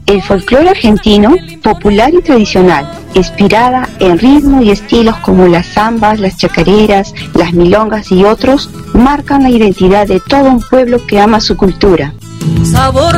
El folclore argentino, popular y tradicional, inspirada en ritmo y estilos como las zambas, las chacareras, las milongas y otros, marcan la identidad de todo un pueblo que ama su cultura. Sabor